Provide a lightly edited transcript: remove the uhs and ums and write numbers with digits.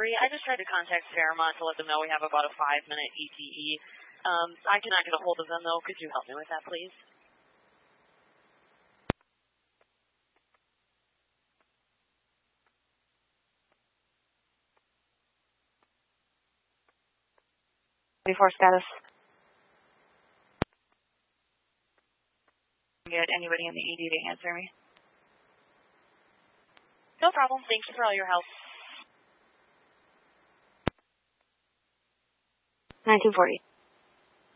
I just tried to contact Fairmont to let them know we have about a 5-minute ETE. I cannot get a hold of them, though. Could you help me with that, please? Before status. Get anybody in the ED to answer me? No problem. Thank you for all your help. 1940.